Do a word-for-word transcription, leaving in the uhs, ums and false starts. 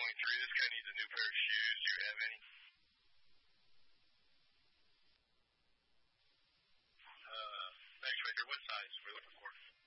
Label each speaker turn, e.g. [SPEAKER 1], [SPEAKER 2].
[SPEAKER 1] twenty-three. This guy needs a new pair of shoes. Do you have any? Uh, thanks, Victor. What size are we looking for?